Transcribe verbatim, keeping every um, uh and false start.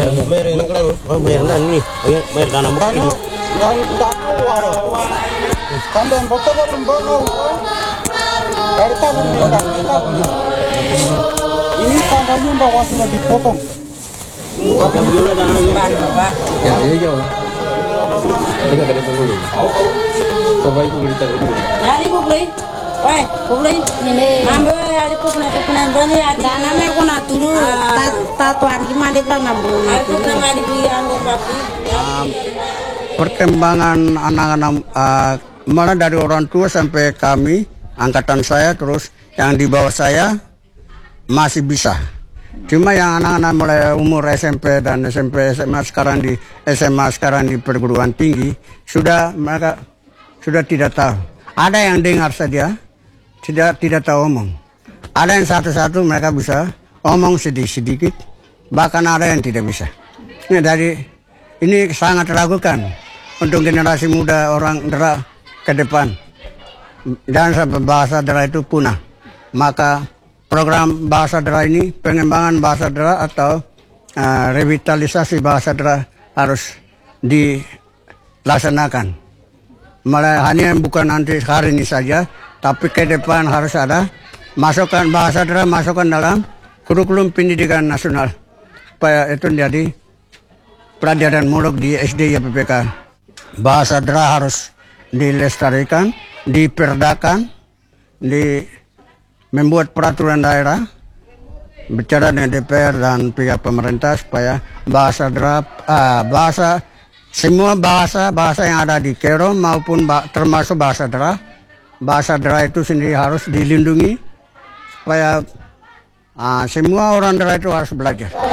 Mer ini kan, oh mer dan ini, oh ya mer dan amu ini. Yang tak keluar. Kan dan foto kan baru. Dari tahun ini kan kita. Ini tangannya bawa sudah dipotong. Yang dulu dan Pak. Ya, ini jauh. Ini kada dulu. Coba itu kita dulu. Hari kubli. Woi, kubli. Ini. Ambil hari kubli kubli berani ada. Dana me kuna turu tatuan gimana dia ngambil. Aku pernah di biang papi. Perkembangan anak-anak uh, mana dari orang tua sampai kami angkatan saya terus yang di bawah saya masih bisa. Cuma yang anak-anak mulai umur S M P dan S M P S M A sekarang di S M A sekarang di perguruan tinggi sudah mereka sudah tidak tahu. Ada yang dengar saja, tidak tidak tahu omong. Ada yang satu-satu mereka bisa omong sedikit-sedikit, bahkan ada yang tidak bisa. Ini dari ini sangat ragukan untuk generasi muda orang Dera ke depan. Dan bahasa Dera itu punah. Maka program bahasa Dera ini, pengembangan bahasa Dera atau uh, revitalisasi bahasa Dera harus dilaksanakan. Malah hanya bukan nanti hari ini saja, tapi ke depan harus ada masukkan bahasa Dera masukkan dalam kurikulum pendidikan nasional supaya itu menjadi pelajaran muluk di S D ya P P K. Bahasa Dera harus dilestarikan, diperdakan, di membuat peraturan daerah, bicara dengan D P R dan pihak pemerintah supaya bahasa Dera, ah, bahasa semua bahasa bahasa yang ada di Kero maupun bah, termasuk bahasa Dera, bahasa Dera itu sendiri harus dilindungi supaya ah, semua orang Dera itu harus belajar.